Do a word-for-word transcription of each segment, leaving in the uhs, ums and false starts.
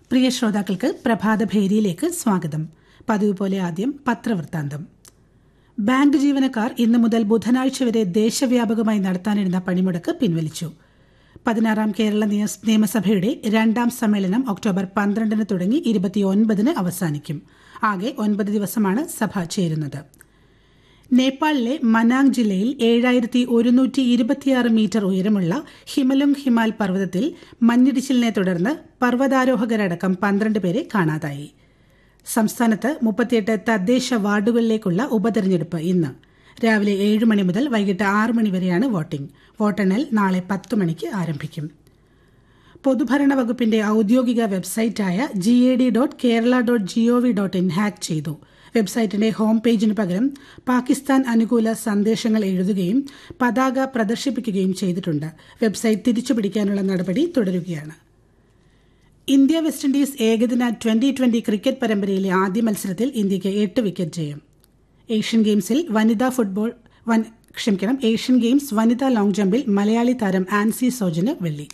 പ്രിയ ശ്രോതാക്കൾക്ക് പ്രഭാതഭേരിയിലേക്ക് സ്വാഗതം. പതിവ് പോലെ ആദ്യം പത്രവൃത്താന്തം. ബാങ്ക് ജീവനക്കാർ ഇന്നു മുതൽ ബുധനാഴ്ച വരെ ദേശവ്യാപകമായി നടത്താനിരുന്ന പണിമുടക്ക് പിൻവലിച്ചു. പതിനാറാം കേരള നിയമസഭയുടെ രണ്ടാം സമ്മേളനം ഒക്ടോബർ പന്ത്രണ്ടിന് തുടങ്ങി ഇരുപത്തിയൊൻപതിന് അവസാനിക്കും. ആകെ ഒൻപത് ദിവസമാണ് സഭ ചേരുന്നത്. നേപ്പാളിലെ മനാങ് ജില്ലയിൽ ഏഴായിരത്തി ഒരുന്നൂറ്റി ഇരുപത്തിയാറ് മീറ്റർ ഉയരമുള്ള ഹിമലുങ് ഹിമാൽ പർവ്വതത്തിൽ മഞ്ഞിടിച്ചിലിനെ തുടർന്ന് പർവ്വതാരോഹകരടക്കം പന്ത്രണ്ട് പേരെ കാണാതായി. സംസ്ഥാനത്ത് മുപ്പത്തിയെട്ട് തദ്ദേശ വാർഡുകളിലേക്കുള്ള ഉപതെരഞ്ഞെടുപ്പ് ഇന്ന് രാവിലെ ഏഴ് മണി മുതൽ വൈകിട്ട് ആറ് മണി വരെയാണ് വോട്ടിംഗ്. വോട്ടെണ്ണൽ നാളെ പത്ത് മണിക്ക് ആരംഭിക്കും. പൊതുഭരണ വകുപ്പിന്റെ ഔദ്യോഗിക വെബ്സൈറ്റായ G A D dot Kerala dot G O V dot in hack ചെയ്തു. വെബ്സൈറ്റിന്റെ ഹോം പേജിന് പകരം പാകിസ്ഥാൻ അനുകൂല സന്ദേശങ്ങൾ എഴുതുകയും പതാക പ്രദർശിപ്പിക്കുകയും ചെയ്തിട്ടുണ്ട്. വെബ്സൈറ്റ് തിരിച്ചുപിടിക്കാനുള്ള നടപടി തുടരുകയാണ്. ഇന്ത്യ വെസ്റ്റ് ഇൻഡീസ് ഏകദിന ട്വന്റി ട്വന്റി ക്രിക്കറ്റ് പരമ്പരയിലെ ആദ്യ മത്സരത്തിൽ ഇന്ത്യയ്ക്ക് എട്ട് വിക്കറ്റ് ജയം. ഏഷ്യൻ ഗെയിംസിൽ വനിതാ ഫുട്ബോൾ ക്ഷമിക്കണം ഏഷ്യൻ ഗെയിംസ് വനിതാ ലോങ് ജമ്പിൽ മലയാളി താരം ആൻസി സോജന് വെള്ളി.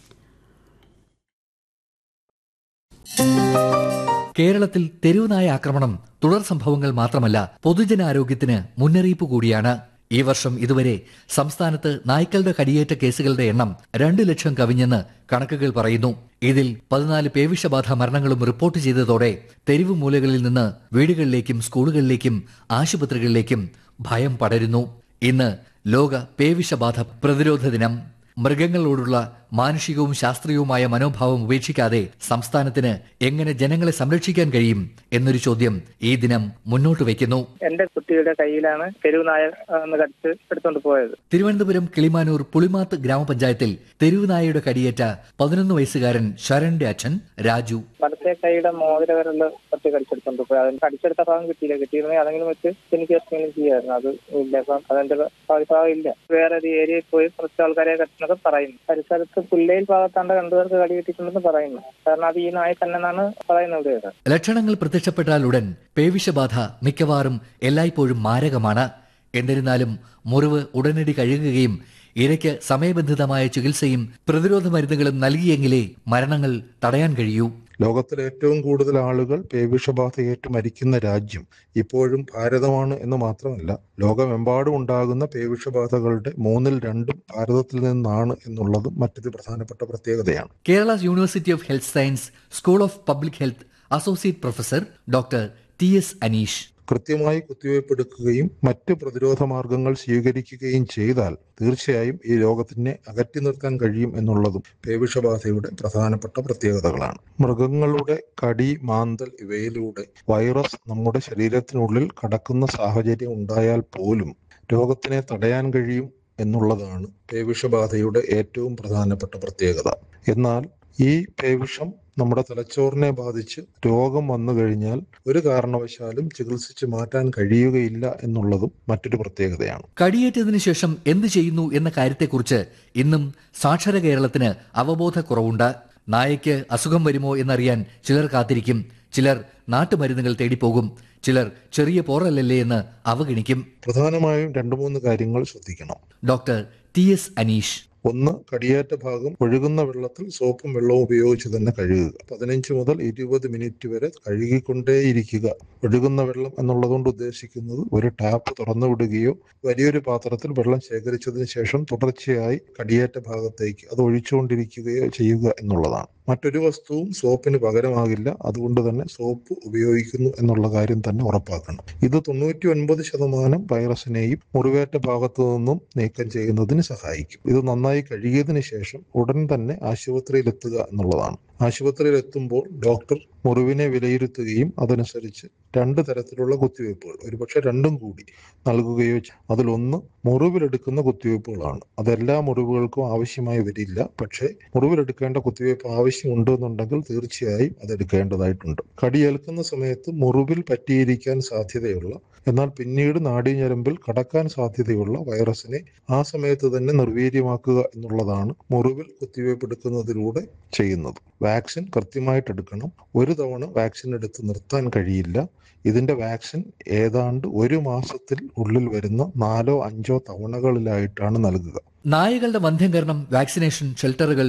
കേരളത്തിൽ തെരുവുനായ ആക്രമണം തുടർ സംഭവങ്ങൾ മാത്രമല്ല, പൊതുജനാരോഗ്യത്തിന് മുന്നറിയിപ്പ് കൂടിയാണ്. ഈ വർഷം ഇതുവരെ സംസ്ഥാനത്ത് നായ്ക്കളുടെ കടിയേറ്റ കേസുകളുടെ എണ്ണം രണ്ട് ലക്ഷം കവിഞ്ഞെന്ന് കണക്കുകൾ പറയുന്നു. ഇതിൽ പതിനാല് പേവിഷബാധ മരണങ്ങളും റിപ്പോർട്ട് ചെയ്തതോടെ തെരുവ് മൂലകളിൽ നിന്ന് വീടുകളിലേക്കും സ്കൂളുകളിലേക്കും ആശുപത്രികളിലേക്കും ഭയം പടരുന്നു. ഇന്ന് ലോക പേവിഷബാധ പ്രതിരോധ ദിനം. മൃഗങ്ങളോടുള്ള മാനുഷികവും ശാസ്ത്രീയവുമായ മനോഭാവം ഉപേക്ഷിക്കാതെ സംസ്ഥാനത്തിന് എങ്ങനെ ജനങ്ങളെ സംരക്ഷിക്കാൻ കഴിയും എന്നൊരു ചോദ്യം ഈ ദിനം മുന്നോട്ട് വയ്ക്കുന്നു. എന്റെ കുട്ടിയുടെ കയ്യിലാണ് തെരുവുനായ കടിച്ച് എടുത്തുകൊണ്ട് പോയത്. തിരുവനന്തപുരം കിളിമാനൂർ പുളിമാത്ത് ഗ്രാമപഞ്ചായത്തിൽ തെരുവുനായയുടെ കടിയേറ്റ പതിനൊന്ന് വയസ്സുകാരൻ ശരണിന്റെ അച്ഛൻ രാജു. വലത്തെ കൈയുടെ മോതിരവരല് ഒറ്റ കടിച്ചെടുത്തോണ്ട് പോയി. അതിന് കടിച്ചെടുത്ത ഭാഗം കിട്ടിയില്ല. കിട്ടിയിരുന്നെങ്കിൽ അതെങ്കിലും വെച്ച് എനിക്ക് എക്സ്പീരിയൻസ് ചെയ്യായിരുന്നു. അത് ഇല്ല. അപ്പം അതെന്റെ ഭാഗം ഇല്ല. വേറെ ഒരു ഏരിയയിൽ പോയി കുറച്ച് ആൾക്കാരെ കടിച്ചെന്നൊക്കെ പറയുന്നു. പരിസരത്ത് പുല്ലയിൽ ഭാഗത്താണ്ട് രണ്ടുപേർക്ക് കടി കിട്ടിയിട്ടുണ്ടെന്ന് പറയുന്നു. കാരണം അത് ഈ നായ തന്നെന്നാണ് പറയുന്നത്. ലക്ഷണങ്ങൾ പ്രത്യക്ഷപ്പെട്ടാൽ ഉടൻ പേവിഷബാധ മിക്കവാറും എല്ലായ്പ്പോഴും മാരകമാണ്. എന്നിരുന്നാലും മുറിവ് ഉടനടി കഴുകുകയും ഇരയ്ക്ക് സമയബന്ധിതമായ ചികിത്സയും പ്രതിരോധ മരുന്നുകളും നൽകിയെങ്കിലേ മരണങ്ങൾ തടയാൻ കഴിയൂ. ലോകത്തിലെ ഏറ്റവും കൂടുതൽ ആളുകൾ പേവിഷബാധയേറ്റ് മരിക്കുന്ന രാജ്യം ഇപ്പോഴും ഭാരതമാണ് എന്ന് മാത്രമല്ല, ലോകമെമ്പാടും ഉണ്ടാകുന്ന പേവിഷബാധകളുടെ മൂന്നിൽ രണ്ടും ഭാരതത്തിൽ നിന്നാണ് എന്നുള്ളതും മറ്റൊരു പ്രധാനപ്പെട്ട പ്രത്യേകതയാണ്. Kerala university of health science school of public health associate professor doctor T S Aneesh. കൃത്യമായി കുത്തിവയ്പ് എടുക്കുകയും മറ്റ് പ്രതിരോധ മാർഗങ്ങൾ സ്വീകരിക്കുകയും ചെയ്താൽ തീർച്ചയായും ഈ രോഗത്തിനെ അകറ്റി നിർത്താൻ കഴിയും എന്നുള്ളതും പേവിഷബാധയുടെ പ്രധാനപ്പെട്ട പ്രത്യേകതകളാണ്. മൃഗങ്ങളുടെ കടി, മാന്തൽ ഇവയിലൂടെ വൈറസ് നമ്മുടെ ശരീരത്തിനുള്ളിൽ കടക്കുന്ന സാഹചര്യം ഉണ്ടായാൽ പോലും രോഗത്തിനെ തടയാൻ കഴിയും എന്നുള്ളതാണ് പേവിഷബാധയുടെ ഏറ്റവും പ്രധാനപ്പെട്ട പ്രത്യേകത. എന്നാൽ ഈ പേവിഷം നമ്മുടെ തലച്ചോറിനെ ബാധിച്ച് രോഗം വന്നു കഴിഞ്ഞാൽ ഒരു കാരണവശാലും ചികിത്സിച്ച് മാറ്റാൻ കഴിയുകയില്ല എന്നുള്ളതും മറ്റൊരു പ്രത്യേകതയാണ്. കടിയേറ്റതിനു ശേഷം എന്ത് ചെയ്യുന്നു എന്ന കാര്യത്തെക്കുറിച്ച് ഇന്നും സാക്ഷര കേരളത്തിന് അവബോധക്കുറവുണ്ട്. നായയ്ക്ക് അസുഖം വരുമോ എന്നറിയാൻ ചിലർ കാത്തിരിക്കും. ചിലർ നാട്ടുമരുന്നുകൾ തേടിപ്പോകും. ചിലർ ചെറിയ പോറലല്ലേ എന്ന് അവഗണിക്കും. പ്രധാനമായും രണ്ടു മൂന്ന് കാര്യങ്ങൾ ശ്രദ്ധിക്കണം. Doctor T S Aneesh. ഒന്ന്, കടിയേറ്റ ഭാഗം ഒഴുകുന്ന വെള്ളത്തിൽ സോപ്പും വെള്ളവും ഉപയോഗിച്ച് തന്നെ കഴുകുക. പതിനഞ്ച് മുതൽ ഇരുപത് മിനിറ്റ് വരെ കഴുകിക്കൊണ്ടേയിരിക്കുക. ഒഴുകുന്ന വെള്ളം എന്നുള്ളതുകൊണ്ട് ഉദ്ദേശിക്കുന്നത് ഒരു ടാപ്പ് തുറന്നു വിടുകയോ വലിയൊരു പാത്രത്തിൽ വെള്ളം ശേഖരിച്ചതിന് ശേഷം തുടർച്ചയായി കടിയേറ്റ ഭാഗത്തേക്ക് അത് ഒഴിച്ചുകൊണ്ടിരിക്കുകയോ ചെയ്യുക എന്നുള്ളതാണ്. മറ്റൊരു വസ്തുവും സോപ്പിന് പകരമാകില്ല. അതുകൊണ്ട് തന്നെ സോപ്പ് ഉപയോഗിക്കുന്നു എന്നുള്ള കാര്യം തന്നെ ഉറപ്പാക്കണം. ഇത് തൊണ്ണൂറ്റി ഒൻപത് ശതമാനം വൈറസിനെയും മുറിവേറ്റ ഭാഗത്തു നിന്നും നീക്കം ചെയ്യുന്നതിന് സഹായിക്കും. ഇത് നന്നായി കഴുകിയതിന് ശേഷം ഉടൻ തന്നെ ആശുപത്രിയിൽ എത്തുക എന്നുള്ളതാണ്. ആശുപത്രിയിൽ എത്തുമ്പോൾ ഡോക്ടർ മുറിവിനെ വിലയിരുത്തുകയും അതനുസരിച്ച് രണ്ട് തരത്തിലുള്ള കുത്തിവയ്പ്പുകൾ, ഒരുപക്ഷെ രണ്ടും കൂടി നൽകുകയോ ചെയ്യും. അതിലൊന്ന് മുറിവിലെടുക്കുന്ന കുത്തിവയ്പ്പുകളാണ്. അതെല്ലാ മുറിവുകൾക്കും ആവശ്യമായി വരില്ല. പക്ഷേ മുറിവിലെടുക്കേണ്ട കുത്തിവയ്പ്പ് ആവശ്യമുണ്ട് എന്നുണ്ടെങ്കിൽ തീർച്ചയായും അതെടുക്കേണ്ടതായിട്ടുണ്ട്. കടിയേൽക്കുന്ന സമയത്ത് മുറിവിൽ പറ്റിയിരിക്കാൻ സാധ്യതയുള്ള എന്നാൽ പിന്നീട് നാഡീഞരമ്പിൽ കടക്കാൻ സാധ്യതയുള്ള വൈറസിനെ ആ സമയത്ത് തന്നെ നിർവീര്യമാക്കുക എന്നുള്ളതാണ് മുറിവിൽ കുത്തിവയ്പ് എടുക്കുന്നതിലൂടെ ചെയ്യുന്നത്. വാക്സിൻ കൃത്യമായിട്ട് എടുക്കണം. ഒരു തവണ വാക്സിൻ എടുത്ത് നിർത്താൻ കഴിയില്ല. ഇതിന്റെ വാക്സിൻ ഏതാണ്ട് ഒരു മാസത്തിൽ ഉള്ളിൽ വരുന്ന നാലോ അഞ്ചോ തവണകളിലായിട്ടാണ് നൽകുക. നായകളുടെ വന്ധ്യംകരണം, വാക്സിനേഷൻ, ഷെൽട്ടറുകൾ,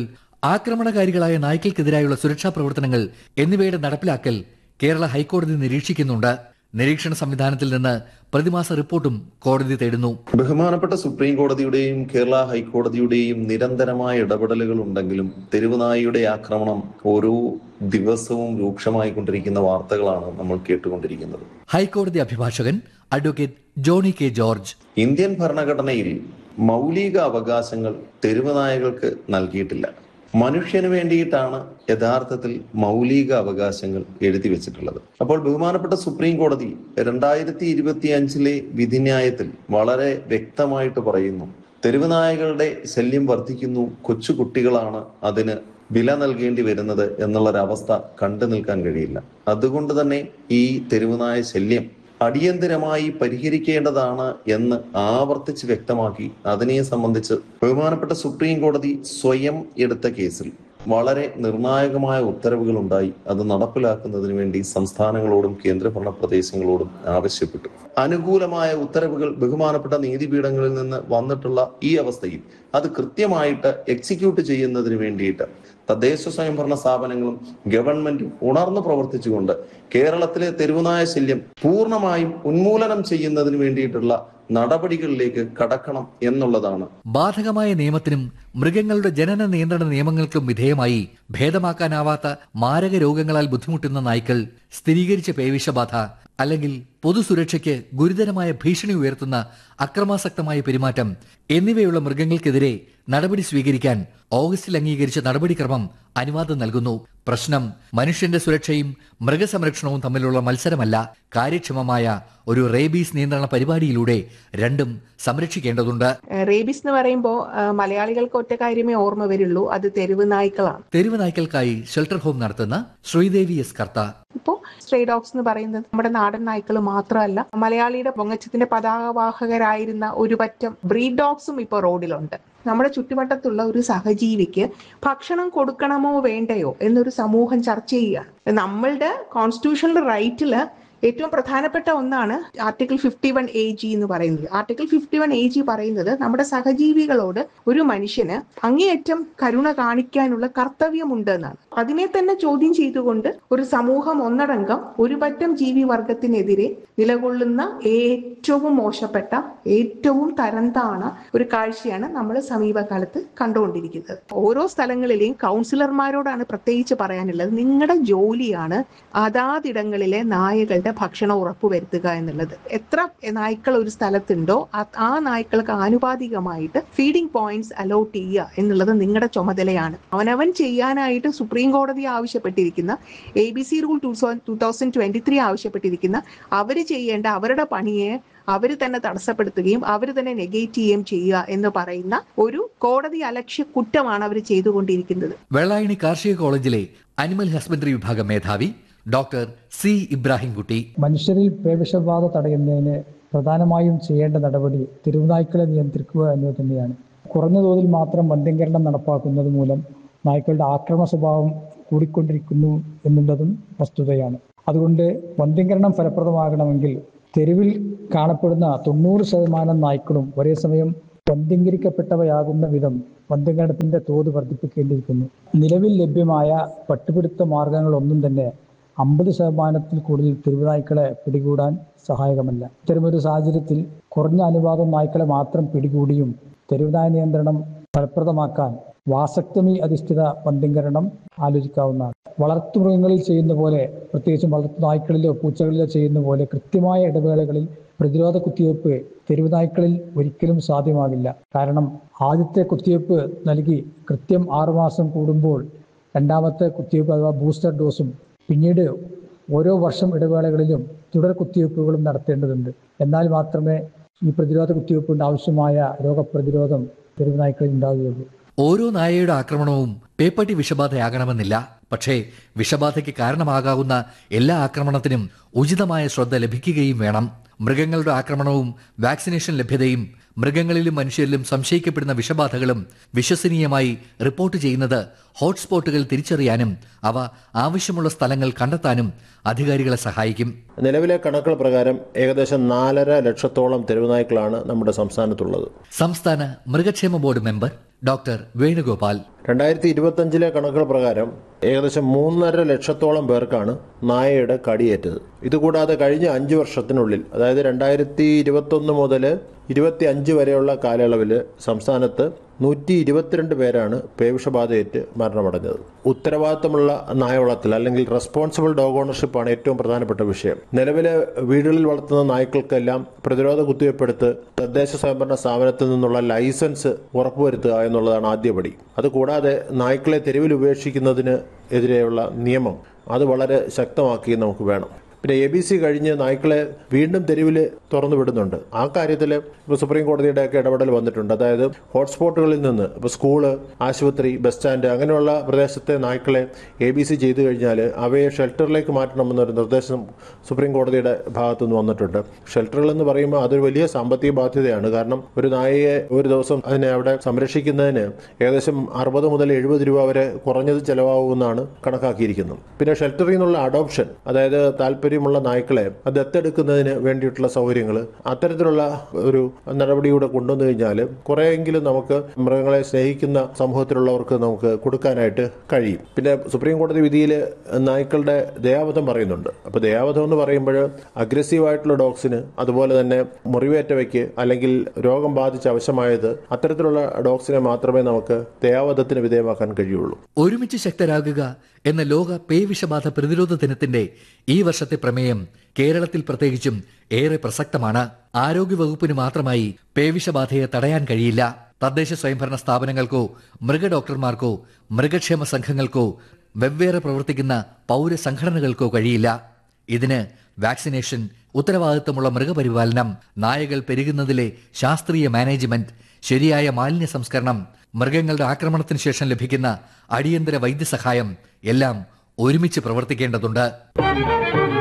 ആക്രമണകാരികളായ നായ്ക്കൾക്കെതിരായുള്ള സുരക്ഷാ പ്രവർത്തനങ്ങൾ എന്നിവയുടെ നടപ്പിലാക്കൽ കേരള ഹൈക്കോടതി നിരീക്ഷിക്കുന്നുണ്ട്. നിരീക്ഷണ സംവിധാനത്തിൽ നിന്ന് പ്രതിമാസ റിപ്പോർട്ടും കോടതി തേടുന്നു. ബഹുമാനപ്പെട്ട സുപ്രീം കോടതിയുടെയും കേരള ഹൈക്കോടതിയുടെയും നിരന്തരമായ ഇടപെടലുകൾ ഉണ്ടെങ്കിലും തെരുവുനായയുടെ ആക്രമണം ഓരോ ദിവസവും രൂക്ഷമായിക്കൊണ്ടിരിക്കുന്ന വാർത്തകളാണ് നമ്മൾ കേട്ടുകൊണ്ടിരിക്കുന്നത്. ഹൈക്കോടതി അഭിഭാഷകൻ advocate Johnny K George. Indian ഭരണഘടനയിൽ മൗലിക അവകാശങ്ങൾ തെരുവുനായകൾക്ക് നൽകിയിട്ടില്ല. മനുഷ്യന് വേണ്ടിയിട്ടാണ് യഥാർത്ഥത്തിൽ മൗലിക അവകാശങ്ങൾ എഴുതി വെച്ചിട്ടുള്ളത്. അപ്പോൾ ബഹുമാനപ്പെട്ട സുപ്രീം കോടതി രണ്ടായിരത്തി ഇരുപത്തി അഞ്ചിലെ വിധിന്യായത്തിൽ വളരെ വ്യക്തമായിട്ട് പറയുന്നു, തെരുവുനായകളുടെ ശല്യം വർദ്ധിക്കുന്നു, കൊച്ചു കുട്ടികളാണ് അതിന് വില നൽകേണ്ടി വരുന്നത് എന്നുള്ളൊരവസ്ഥ കണ്ടു നിൽക്കാൻ കഴിയില്ല. അതുകൊണ്ട് തന്നെ ഈ തെരുവുനായ ശല്യം അടിയന്തരമായി പരിഹരിക്കേണ്ടതാണ് എന്ന് ആവർത്തിച്ച് വ്യക്തമാക്കി അതിനെ സംബന്ധിച്ച് ബഹുമാനപ്പെട്ട സുപ്രീം കോടതി സ്വയം എടുത്ത കേസിൽ വളരെ നിർണായകമായ ഉത്തരവുകൾ ഉണ്ടായി. അത് നടപ്പിലാക്കുന്നതിന് വേണ്ടി സംസ്ഥാനങ്ങളോടും കേന്ദ്രഭരണ പ്രദേശങ്ങളോടും ആവശ്യപ്പെട്ടു. അനുകൂലമായ ഉത്തരവുകൾ ബഹുമാനപ്പെട്ട നീതിപീഠങ്ങളിൽ നിന്ന് വന്നിട്ടുള്ള ഈ അവസ്ഥയിൽ അത് കൃത്യമായിട്ട് എക്സിക്യൂട്ട് ചെയ്യുന്നതിന് വേണ്ടിയിട്ട് തദ്ദേശ സ്വയംഭരണ സ്ഥാപനങ്ങളും ഗവൺമെന്റും ഉണർന്നു പ്രവർത്തിച്ചുകൊണ്ട് കേരളത്തിലെ തെരുവുനായ ശല്യം പൂർണ്ണമായും ഉന്മൂലനം ചെയ്യുന്നതിന് വേണ്ടിയിട്ടുള്ള നടപടികളിലേക്ക് കടക്കണം എന്നുള്ളതാണ്. ബാധകമായ നിയമത്തിനും മൃഗങ്ങളുടെ ജനന നിയന്ത്രണ നിയമങ്ങൾക്കും വിധേയമായി ഭേദമാക്കാനാവാത്ത മാരക രോഗങ്ങളാൽ ബുദ്ധിമുട്ടുന്ന നായ്ക്കൾ, സ്ഥിരീകരിച്ച പേവിഷബാധ അല്ലെങ്കിൽ പൊതുസുരക്ഷയ്ക്ക് ഗുരുതരമായ ഭീഷണി ഉയർത്തുന്ന അക്രമാസക്തമായ പെരുമാറ്റം എന്നിവയുള്ള മൃഗങ്ങൾക്കെതിരെ നടപടി സ്വീകരിക്കാൻ ഓഗസ്റ്റിൽ അംഗീകരിച്ച നടപടിക്രമം അനുവാദം നൽകുന്നു. പ്രശ്നം മനുഷ്യന്റെ സുരക്ഷയും മൃഗസംരക്ഷണവും തമ്മിലുള്ള മത്സരമല്ല, കാര്യക്ഷമമായ ഒരു റേബീസ് നിയന്ത്രണ പരിപാടിയിലൂടെ രണ്ടും സംരക്ഷിക്കേണ്ടതുണ്ട്. റേബീസ് എന്ന് പറയുമ്പോൾ മലയാളികൾക്ക് ഒറ്റ കാര്യമേ ഓർമ്മ വരുള്ളൂ, അത് തെരുവ് നായ്ക്കളാണ്. തെരുവ് നായ്ക്കൾക്കായി ഷെൽട്ടർ ഹോം നടത്തുന്ന ശ്രീദേവി എസ് കർത്ത. ഇപ്പോൾ സ്ട്രേ ഡോഗ്സ് എന്ന് പറയുന്നത് നമ്മുടെ നാടൻ നായ്ക്കൾ മാത്രമല്ല, മലയാളിയുടെ പൊങ്ങച്ചത്തിന്റെ പതാകവാഹകരായിരുന്ന ഒരു പറ്റം ബ്രീഡ് ഡോഗ്സും ഇപ്പോൾ റോഡിലുണ്ട്. നമ്മുടെ ചുറ്റുവട്ടത്തുള്ള ഒരു സഹജീവിക്ക് ഭക്ഷണം കൊടുക്കണമോ വേണ്ടയോ എന്നൊരു സമൂഹം ചർച്ച ചെയ്യുകയാണ്. നമ്മളുടെ കോൺസ്റ്റിറ്റ്യൂഷണൽ റൈറ്റില് ഏറ്റവും പ്രധാനപ്പെട്ട ഒന്നാണ് article fifty one A G എന്ന് പറയുന്നത്. Article fifty one A G പറയുന്നത് നമ്മുടെ സഹജീവികളോട് ഒരു മനുഷ്യന് അങ്ങേയറ്റം കരുണ കാണിക്കാനുള്ള കർത്തവ്യമുണ്ട് എന്നാണ്. അതിനെ തന്നെ ചോദ്യം ചെയ്തുകൊണ്ട് ഒരു സമൂഹം ഒന്നടങ്കം ഒരു പറ്റം ജീവി വർഗത്തിനെതിരെ നിലകൊള്ളുന്ന ഏറ്റവും മോശപ്പെട്ട, ഏറ്റവും തരംതാണ ഒരു കാഴ്ചയാണ് നമ്മൾ സമീപകാലത്ത് കണ്ടുകൊണ്ടിരിക്കുന്നത്. ഓരോ സ്ഥലങ്ങളിലെയും കൗൺസിലർമാരോടാണ് പ്രത്യേകിച്ച് പറയാനുള്ളത്, നിങ്ങളുടെ ജോലിയാണ് അതാതിടങ്ങളിലെ നായകളുടെ ഭക്ഷണം ഉറപ്പുവരുത്തുക എന്നുള്ളത്. എത്ര നായ്ക്കൾ ഒരു സ്ഥലത്തുണ്ടോ ആ നായ്ക്കൾക്ക് ആനുപാതികമായിട്ട് ഫീഡിംഗ് പോയിന്റ്സ് അലോട്ട് ചെയ്യുക എന്നുള്ളത് നിങ്ങളുടെ ചുമതലയാണ്. അവനവൻ ചെയ്യാനായിട്ട് സുപ്രീം കോടതി ആവശ്യപ്പെട്ടിരിക്കുന്ന A B C rule two thousand twenty three ആവശ്യപ്പെട്ടിരിക്കുന്ന അവര് ചെയ്യേണ്ട അവരുടെ പണിയെ അവർ തന്നെ തടസ്സപ്പെടുത്തുകയും അവർ തന്നെ നെഗേറ്റ് ചെയ്യുകയും ചെയ്യുക എന്ന് പറയുന്ന ഒരു കോടതി അലക്ഷ്യ കുറ്റമാണ് അവർ ചെയ്തുകൊണ്ടിരിക്കുന്നത്. വെള്ളായണി കാർഷിക കോളേജിലെ അനിമൽ ഹസ്ബൻഡറി വിഭാഗം മേധാവി ഡോക്ടർ സി ഇബ്രാഹിംകുട്ടി. മനുഷ്യരിൽ പേവിഷബാധ തടയുന്നതിന് പ്രധാനമായും ചെയ്യേണ്ട നടപടി തെരുവുനായ്ക്കളെ നിയന്ത്രിക്കുക എന്നത് തന്നെയാണ്. കുറഞ്ഞ തോതിൽ മാത്രം വന്ധ്യംകരണം നടപ്പാക്കുന്നത് മൂലം നായ്ക്കളുടെ ആക്രമണ സ്വഭാവം കൂടിക്കൊണ്ടിരിക്കുന്നു എന്നുള്ളതും വസ്തുതയാണ്. അതുകൊണ്ട് വന്ധ്യംകരണം ഫലപ്രദമാകണമെങ്കിൽ തെരുവിൽ കാണപ്പെടുന്ന തൊണ്ണൂറ് ശതമാനം നായ്ക്കളും ഒരേ സമയം വന്ധ്യംകരിക്കപ്പെട്ടവയാകുന്ന വിധം വന്ധ്യംകരണത്തിന്റെ തോത് വർദ്ധിപ്പിക്കേണ്ടിയിരിക്കുന്നു. നിലവിൽ ലഭ്യമായ പട്ടുപിടുത്ത മാർഗങ്ങളൊന്നും തന്നെ അമ്പത് ശതമാനത്തിൽ കൂടുതൽ തെരുവുനായ്ക്കളെ പിടികൂടാൻ സഹായകമല്ല. ഇത്തരമൊരു സാഹചര്യത്തിൽ കുറഞ്ഞ അനുപാതം നായ്ക്കളെ മാത്രം പിടികൂടിയും തെരുവുനായ നിയന്ത്രണം ഫലപ്രദമാക്കാൻ വാസക്തമി അധിഷ്ഠിത വന്ധ്യംകരണം ആലോചിക്കാവുന്നതാണ്. വളർത്തുമൃഗങ്ങളിൽ ചെയ്യുന്ന പോലെ, പ്രത്യേകിച്ചും വളർത്തു നായ്ക്കളിലോ പൂച്ചകളിലോ ചെയ്യുന്ന പോലെ കൃത്യമായ ഇടവേളകളിൽ പ്രതിരോധ കുത്തിവയ്പ്പ് തെരുവുനായ്ക്കളിൽ ഒരിക്കലും സാധ്യമാകില്ല. കാരണം ആദ്യത്തെ കുത്തിവയ്പ്പ് നൽകി കൃത്യം ആറുമാസം കൂടുമ്പോൾ രണ്ടാമത്തെ കുത്തിവയ്പ്പ് അഥവാ ബൂസ്റ്റർ ഡോസും പിന്നീട് ഓരോ വർഷം ഇടവേളകളിലും തുടർ കുത്തിവയ്പ്പുകളും നടത്തേണ്ടതുണ്ട്. എന്നാൽ മാത്രമേ ഈ പ്രതിരോധ കുത്തിവയ്പ്പിന്റെ ആവശ്യമായ രോഗപ്രതിരോധം തെരുവുനായ്ക്കളിൽ ഉണ്ടാവുകയുള്ളൂ. ഓരോ നായയുടെ ആക്രമണവും പേപ്പട്ടി വിഷബാധയാകണമെന്നില്ല. പക്ഷേ വിഷബാധയ്ക്ക് കാരണമാകാവുന്ന എല്ലാ ആക്രമണത്തിനും ഉചിതമായ ശ്രദ്ധ ലഭിക്കുകയും വേണം. മൃഗങ്ങളുടെ ആക്രമണവും വാക്സിനേഷൻ ലഭ്യതയും മൃഗങ്ങളിലും മനുഷ്യരിലും സംശയിക്കപ്പെടുന്ന വിഷബാധകളും വിശ്വസനീയമായി റിപ്പോർട്ട് ചെയ്യുന്നത് ഹോട്ട്സ്പോട്ടുകൾ തിരിച്ചറിയാനും അവ ആവശ്യമുള്ള സ്ഥലങ്ങൾ കണ്ടെത്താനും അധികാരികളെ സഹായിക്കും. നിലവിലെ കണക്കുകൾ പ്രകാരം ഏകദേശം നാലര ലക്ഷത്തോളം തെരുവുനായ്ക്കളാണ് നമ്മുടെ സംസ്ഥാനത്തുള്ളത്. സംസ്ഥാന മൃഗക്ഷേമ ബോർഡ് മെമ്പർ ഡോക്ടർ വേണുഗോപാൽ. രണ്ടായിരത്തി ഇരുപത്തഞ്ചിലെ കണക്കുകൾ പ്രകാരം ഏകദേശം മൂന്നര ലക്ഷത്തോളം പേർക്കാണ് നായയുടെ കടിയേറ്റത്. ഇതുകൂടാതെ കഴിഞ്ഞ അഞ്ച് വർഷത്തിനുള്ളിൽ, അതായത് രണ്ടായിരത്തി ഇരുപത്തൊന്ന് മുതൽ ഇരുപത്തി അഞ്ച് വരെയുള്ള കാലയളവിൽ സംസ്ഥാനത്ത് നൂറ്റി ഇരുപത്തിരണ്ട് പേരാണ് പേവിഷബാധയേറ്റ് മരണമടഞ്ഞത്. ഉത്തരവാദിത്തമുള്ള നായ വളർത്തൽ അല്ലെങ്കിൽ റെസ്പോൺസിബിൾ ഡോഗ് ഓണർഷിപ്പാണ് ഏറ്റവും പ്രധാനപ്പെട്ട വിഷയം. നിലവിലെ വീടുകളിൽ വളർത്തുന്ന നായ്ക്കൾക്കെല്ലാം പ്രതിരോധ കുത്തിവയ്പ്പെടുത്ത് തദ്ദേശ സ്വയംഭരണ സ്ഥാപനത്തിൽ നിന്നുള്ള ലൈസൻസ് ഉറപ്പുവരുത്തുക എന്നുള്ളതാണ് ആദ്യപടി. അതുകൂടാതെ നായ്ക്കളെ തെരുവിൽ ഉപേക്ഷിക്കുന്നതിന് എതിരെയുള്ള നിയമം അത് വളരെ ശക്തമാക്കി നമുക്ക് വേണം. പിന്നെ എ ബി സി കഴിഞ്ഞ് നായ്ക്കളെ വീണ്ടും തെരുവിൽ തുറന്നു വിടുന്നുണ്ട്. ആ കാര്യത്തിൽ ഇപ്പോൾ സുപ്രീം കോടതിയുടെയൊക്കെ ഇടപെടൽ വന്നിട്ടുണ്ട്. അതായത് ഹോട്ട്സ്പോട്ടുകളിൽ നിന്ന് ഇപ്പോൾ സ്കൂള്, ആശുപത്രി, ബസ് സ്റ്റാൻഡ് അങ്ങനെയുള്ള പ്രദേശത്തെ നായ്ക്കളെ എ ബി സി ചെയ്തു കഴിഞ്ഞാൽ അവയെ ഷെൽട്ടറിലേക്ക് മാറ്റണമെന്നൊരു നിർദ്ദേശം സുപ്രീം കോടതിയുടെ ഭാഗത്തുനിന്ന് വന്നിട്ടുണ്ട്. ഷെൽട്ടറുകൾ എന്ന് പറയുമ്പോൾ അതൊരു വലിയ സാമ്പത്തിക ബാധ്യതയാണ്. കാരണം ഒരു നായയെ ഒരു ദിവസം അതിനെ അവിടെ സംരക്ഷിക്കുന്നതിന് ഏകദേശം അറുപത് മുതൽ എഴുപത് രൂപ വരെ കുറഞ്ഞത് ചെലവാകുമെന്നാണ് കണക്കാക്കിയിരിക്കുന്നത്. പിന്നെ ഷെൽട്ടറിൽ നിന്നുള്ള അഡോപ്ഷൻ, അതായത് താല്പര്യം ുള്ള നായ്ക്കളെ ദത്തെടുക്കുന്നതിന് വേണ്ടിയിട്ടുള്ള സൗകര്യങ്ങൾ, അത്തരത്തിലുള്ള ഒരു നടപടിയൂടെ കൊണ്ടുവന്നു കഴിഞ്ഞാൽ കുറെയെങ്കിലും നമുക്ക് മൃഗങ്ങളെ സ്നേഹിക്കുന്ന സമൂഹത്തിലുള്ളവർക്ക് നമുക്ക് കൊടുക്കാനായിട്ട് കഴിയും. പിന്നെ സുപ്രീം കോടതി വിധിയിൽ നായ്ക്കളുടെ ദയാവധം പറയുന്നുണ്ട്. അപ്പോൾ ദയാവധം എന്ന് പറയുമ്പോൾ അഗ്രസീവായിട്ടുള്ള ഡോഗ്സിന്, അതുപോലെ തന്നെ മുറിവേറ്റവയ്ക്ക് അല്ലെങ്കിൽ രോഗം ബാധിച്ച് അവശമായത് അത്തരത്തിലുള്ള ഡോഗ്സിനെ മാത്രമേ നമുക്ക് ദയാവധത്തിന് വിധേയമാക്കാൻ കഴിയുള്ളൂ. ഒരുമിച്ച് ശക്തരാകുക എന്ന ലോക പേവിഷബാധ പ്രതിരോധ ദിനത്തിന്റെ ഈ വർഷത്തെ പ്രമേയം കേരളത്തിൽ പ്രത്യേകിച്ചും ഏറെ പ്രസക്തമാണ്. ആരോഗ്യവകുപ്പിന് മാത്രമായി പേവിഷബാധയെ തടയാൻ കഴിയില്ല. തദ്ദേശ സ്വയംഭരണ സ്ഥാപനങ്ങൾക്കോ മൃഗ ഡോക്ടർമാർക്കോ മൃഗക്ഷേമ സംഘങ്ങൾക്കോ വെവ്വേറെ പ്രവർത്തിക്കുന്ന പൗരസംഘടനകൾക്കോ കഴിയില്ല. ഇതിന് വാക്സിനേഷൻ, ഉത്തരവാദിത്തമുള്ള മൃഗപരിപാലനം, നായകൾ പെരുകുന്നതിലെ ശാസ്ത്രീയ മാനേജ്മെന്റ്, ശരിയായ മാലിന്യ സംസ്കരണം, മൃഗങ്ങളുടെ ആക്രമണത്തിന് ശേഷം ലഭിക്കുന്ന അടിയന്തര വൈദ്യസഹായം എല്ലാം ഒരുമിച്ച് പ്രവർത്തിക്കേണ്ടതുണ്ട്.